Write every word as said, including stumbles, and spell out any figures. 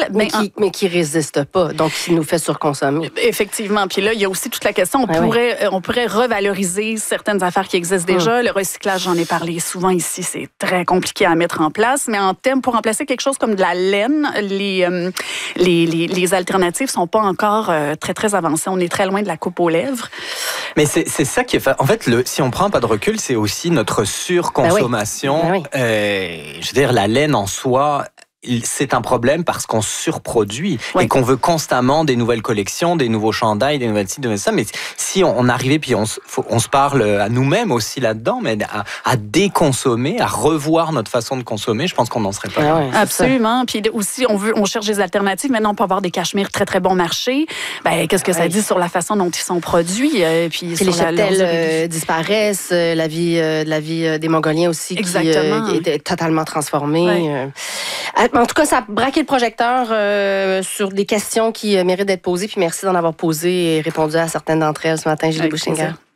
Mais, mais, qui, en... mais qui résiste pas, donc qui nous fait surconsommer. Effectivement. Puis là, il y a aussi toute la question, on, ah, pourrait, oui. on pourrait revaloriser certaines affaires qui existent déjà. Hum. Le recyclage, j'en ai parlé souvent ici, c'est très compliqué à mettre en place. Mais en termes, pour remplacer quelque chose comme de la laine, les, euh, les, les, les alternatives sont pas encore euh, très, très avancées. On est très loin de la coupe aux lèvres. Mais c'est, c'est ça qui est... Fa... En fait, le, si on prend pas de recul, c'est aussi notre surconsommation. Ben oui. Ben oui. Euh, je veux dire, la laine en soi... c'est un problème parce qu'on surproduit oui. et qu'on veut constamment des nouvelles collections, des nouveaux chandails, des nouvelles types de ça. Mais si on, on arrivait puis on, on se parle à nous-mêmes aussi là-dedans, mais à, à déconsommer, à revoir notre façon de consommer, je pense qu'on n'en serait pas. Ah ouais, absolument. Puis aussi, on veut, on cherche des alternatives. Maintenant, on peut avoir des cachemires très très bon marché. Ben, qu'est-ce que ah ça ouais. dit sur la façon dont ils sont produits euh, puis, puis les cheptels euh, disparaissent, euh, la vie, euh, la vie euh, des Mongoliens aussi, Exactement. qui euh, est totalement transformée. Ouais. Euh, En tout cas, ça a braqué le projecteur euh, sur des questions qui euh, méritent d'être posées. Puis merci d'en avoir posé et répondu à certaines d'entre elles ce matin, Julie Bouchinger.